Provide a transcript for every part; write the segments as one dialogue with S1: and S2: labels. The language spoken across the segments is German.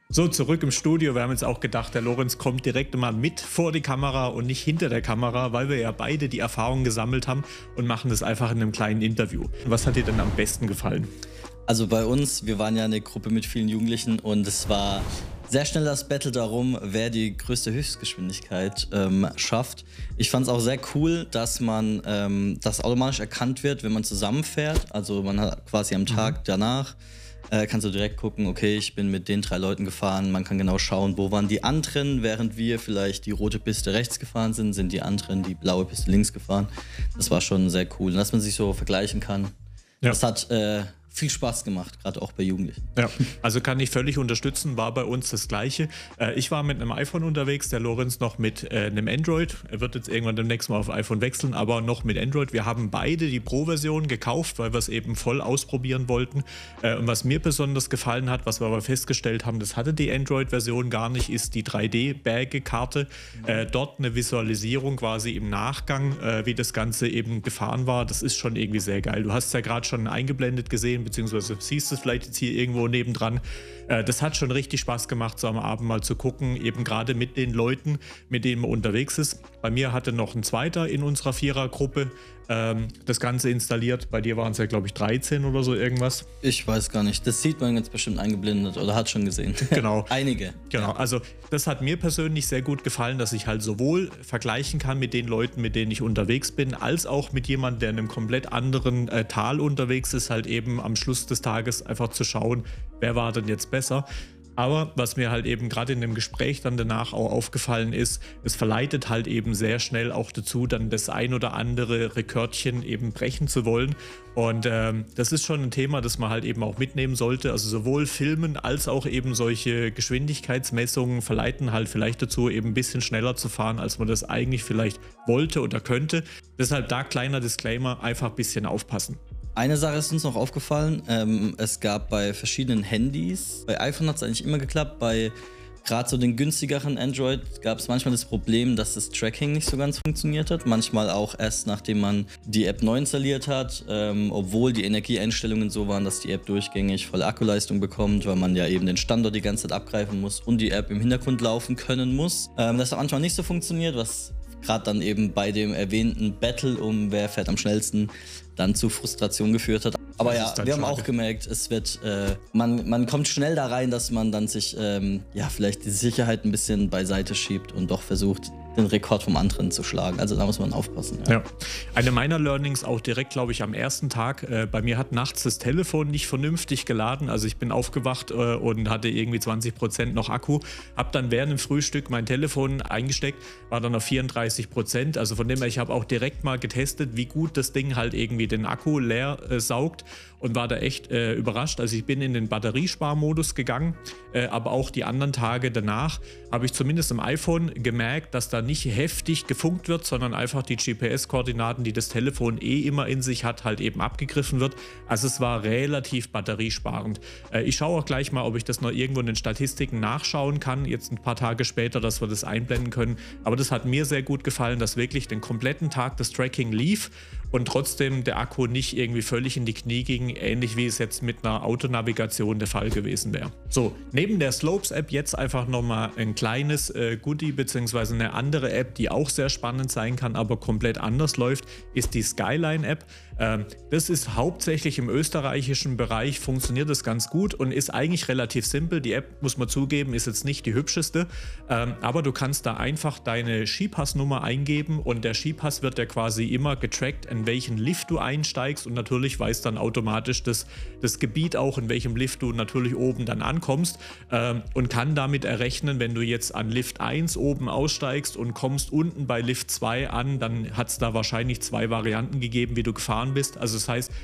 S1: So, zurück im Studio. Wir haben jetzt auch gedacht, der Lorenz kommt direkt mal mit vor die Kamera und nicht hinter der Kamera, weil wir ja beide die Erfahrung gesammelt haben und machen das einfach in einem kleinen Interview. Was hat dir denn am besten gefallen?
S2: Also bei uns, wir waren ja eine Gruppe mit vielen Jugendlichen und es war sehr schnell das Battle darum, wer die größte Höchstgeschwindigkeit schafft. Ich fand es auch sehr cool, dass man das automatisch erkannt wird, wenn man zusammenfährt. Also man hat quasi am Tag danach kannst du direkt gucken, okay, ich bin mit den 3 Leuten gefahren. Man kann genau schauen, wo waren die anderen, während wir vielleicht die rote Piste rechts gefahren sind, sind die anderen die blaue Piste links gefahren. Das war schon sehr cool. Und dass man sich so vergleichen kann, ja. Das hat viel Spaß gemacht, gerade auch bei Jugendlichen.
S1: Ja, also kann ich völlig unterstützen, war bei uns das Gleiche. Ich war mit einem iPhone unterwegs, der Lorenz noch mit einem Android. Er wird jetzt irgendwann demnächst mal auf iPhone wechseln, aber noch mit Android. Wir haben beide die Pro-Version gekauft, weil wir es eben voll ausprobieren wollten. Und was mir besonders gefallen hat, was wir aber festgestellt haben, das hatte die Android-Version gar nicht, ist die 3D-Bag-Karte. Dort eine Visualisierung quasi im Nachgang, wie das Ganze eben gefahren war. Das ist schon irgendwie sehr geil. Du hast es ja gerade schon eingeblendet gesehen, beziehungsweise siehst du es vielleicht jetzt hier irgendwo nebendran. Das hat schon richtig Spaß gemacht, so am Abend mal zu gucken, eben gerade mit den Leuten, mit denen man unterwegs ist. Bei mir hatte noch ein zweiter in unserer Vierergruppe das Ganze installiert. Bei dir waren es ja, glaube ich, 13 oder so irgendwas.
S2: Ich weiß gar nicht. Das sieht man ganz bestimmt eingeblendet oder hat schon gesehen.
S1: Genau.
S2: Einige.
S1: Genau. Also das hat mir persönlich sehr gut gefallen, dass ich halt sowohl vergleichen kann mit den Leuten, mit denen ich unterwegs bin, als auch mit jemandem, der in einem komplett anderen Tal unterwegs ist, halt eben am Schluss des Tages einfach zu schauen, wer war denn jetzt besser. Aber was mir halt eben gerade in dem Gespräch dann danach auch aufgefallen ist, es verleitet halt eben sehr schnell auch dazu, dann das ein oder andere Rekordchen eben brechen zu wollen. Und das ist schon ein Thema, das man halt eben auch mitnehmen sollte. Also sowohl Filmen als auch eben solche Geschwindigkeitsmessungen verleiten halt vielleicht dazu, eben ein bisschen schneller zu fahren, als man das eigentlich vielleicht wollte oder könnte. Deshalb da kleiner Disclaimer, einfach ein bisschen aufpassen.
S2: Eine Sache ist uns noch aufgefallen, es gab bei verschiedenen Handys, bei iPhone hat es eigentlich immer geklappt, bei gerade so den günstigeren Android gab es manchmal das Problem, dass das Tracking nicht so ganz funktioniert hat, manchmal auch erst nachdem man die App neu installiert hat, obwohl die Energieeinstellungen so waren, dass die App durchgängig volle Akkuleistung bekommt, weil man ja eben den Standort die ganze Zeit abgreifen muss und die App im Hintergrund laufen können muss. Das hat manchmal nicht so funktioniert, was gerade dann eben bei dem erwähnten Battle um wer fährt am schnellsten dann zu Frustration geführt hat. Aber ja, wir haben auch gemerkt, es wird, man kommt schnell da rein, dass man dann sich vielleicht die Sicherheit ein bisschen beiseite schiebt und doch versucht, den Rekord vom anderen zu schlagen. Also da muss man aufpassen. Ja.
S1: Eine meiner Learnings auch direkt, glaube ich, am ersten Tag. Bei mir hat nachts das Telefon nicht vernünftig geladen. Also ich bin aufgewacht und hatte irgendwie 20% noch Akku. Hab dann während dem Frühstück mein Telefon eingesteckt, war dann auf 34%. Also von dem her, ich habe auch direkt mal getestet, wie gut das Ding halt irgendwie den Akku leer saugt und war da echt überrascht. Also ich bin in den Batteriesparmodus gegangen, aber auch die anderen Tage danach habe ich zumindest im iPhone gemerkt, dass da nicht heftig gefunkt wird, sondern einfach die GPS-Koordinaten, die das Telefon immer in sich hat, halt eben abgegriffen wird. Also es war relativ batteriesparend. Ich schaue auch gleich mal, ob ich das noch irgendwo in den Statistiken nachschauen kann, jetzt ein paar Tage später, dass wir das einblenden können. Aber das hat mir sehr gut gefallen, dass wirklich den kompletten Tag das Tracking lief und trotzdem der Akku nicht irgendwie völlig in die Knie ging, ähnlich wie es jetzt mit einer Autonavigation der Fall gewesen wäre. So, neben der Slopes-App jetzt einfach nochmal ein kleines Goodie bzw. eine andere App, die auch sehr spannend sein kann, aber komplett anders läuft, ist die Skyline-App. Das ist hauptsächlich im österreichischen Bereich, funktioniert das ganz gut und ist eigentlich relativ simpel. Die App, muss man zugeben, ist jetzt nicht die hübscheste, aber du kannst da einfach deine Skipassnummer eingeben und der Skipass wird ja quasi immer getrackt, in welchen Lift du einsteigst und natürlich weiß dann automatisch das Gebiet auch, in welchem Lift du natürlich oben dann ankommst und kann damit errechnen, wenn du jetzt an Lift 1 oben aussteigst und kommst unten bei Lift 2 an, dann hat es da wahrscheinlich 2 Varianten gegeben, wie du gefahren bist. Also das heißt,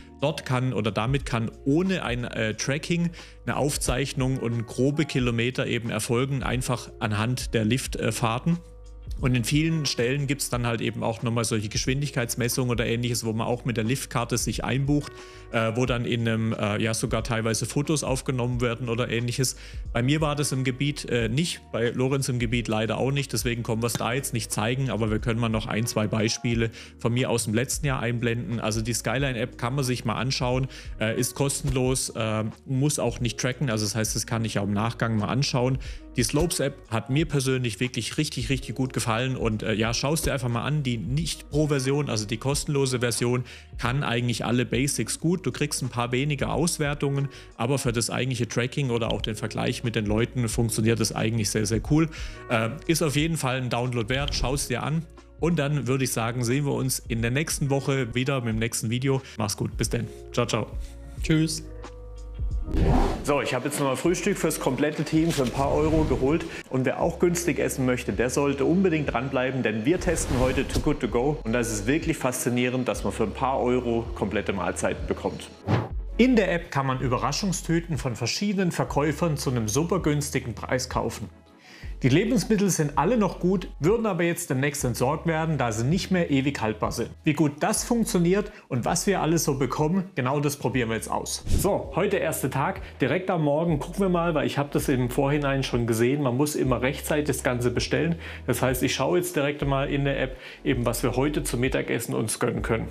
S1: damit kann ohne ein Tracking eine Aufzeichnung und grobe Kilometer eben erfolgen, einfach anhand der Liftfahrten. Und in vielen Stellen gibt es dann halt eben auch nochmal solche Geschwindigkeitsmessungen oder ähnliches, wo man auch mit der Liftkarte sich einbucht, wo dann in einem, ja sogar teilweise Fotos aufgenommen werden oder ähnliches. Bei mir war das im Gebiet nicht, bei Lorenz im Gebiet leider auch nicht, deswegen können wir es da jetzt nicht zeigen, aber wir können mal noch ein, zwei Beispiele von mir aus dem letzten Jahr einblenden. Also die Skyline-App kann man sich mal anschauen, ist kostenlos, muss auch nicht tracken, also das heißt, das kann ich ja im Nachgang mal anschauen. Die Slopes-App hat mir persönlich wirklich richtig, richtig gut gefallen und ja, schau es dir einfach mal an. Die Nicht-Pro-Version, also die kostenlose Version, kann eigentlich alle Basics gut. Du kriegst ein paar weniger Auswertungen, aber für das eigentliche Tracking oder auch den Vergleich mit den Leuten funktioniert das eigentlich sehr, sehr cool. Ist auf jeden Fall ein Download wert, schau es dir an. Und dann würde ich sagen, sehen wir uns in der nächsten Woche wieder mit dem nächsten Video. Mach's gut, bis dann. Ciao, ciao.
S2: Tschüss.
S1: So, ich habe jetzt nochmal Frühstück fürs komplette Team für ein paar Euro geholt. Und wer auch günstig essen möchte, der sollte unbedingt dranbleiben, denn wir testen heute Too Good To Go. Und das ist wirklich faszinierend, dass man für ein paar Euro komplette Mahlzeiten bekommt. In der App kann man Überraschungstüten von verschiedenen Verkäufern zu einem super günstigen Preis kaufen. Die Lebensmittel sind alle noch gut, würden aber jetzt demnächst entsorgt werden, da sie nicht mehr ewig haltbar sind. Wie gut das funktioniert und was wir alles so bekommen, genau das probieren wir jetzt aus. So, heute erster Tag, direkt am Morgen gucken wir mal, weil ich habe das im Vorhinein schon gesehen, man muss immer rechtzeitig das Ganze bestellen. Das heißt, ich schaue jetzt direkt mal in der App, eben was wir heute zum Mittagessen uns gönnen können.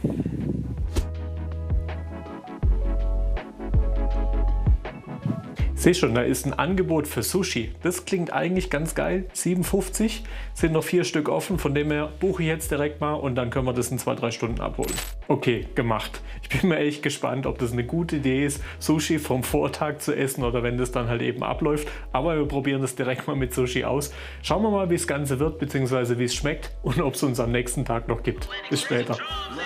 S1: Seht schon, da ist ein Angebot für Sushi. Das klingt eigentlich ganz geil. 7,50, sind noch 4 Stück offen, von dem her buche ich jetzt direkt mal und dann können wir das in 2-3 Stunden abholen. Okay, gemacht. Ich bin mir echt gespannt, ob das eine gute Idee ist, Sushi vom Vortag zu essen oder wenn das dann halt eben abläuft. Aber wir probieren das direkt mal mit Sushi aus. Schauen wir mal, wie das Ganze wird, beziehungsweise wie es schmeckt und ob es uns am nächsten Tag noch gibt. Bis später.